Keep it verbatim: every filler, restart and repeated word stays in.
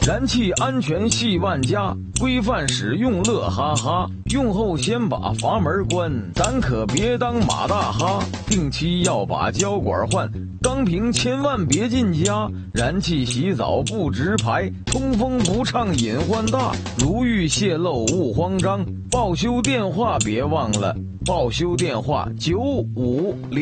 燃气安全系万家，规范使用乐哈哈。用后先把阀门关，咱可别当马大哈。定期要把胶管换，钢瓶千万别进家。燃气洗澡不直排，通风不畅隐患大。如遇泄漏勿慌张，报修电话别忘了，报修电话九五零。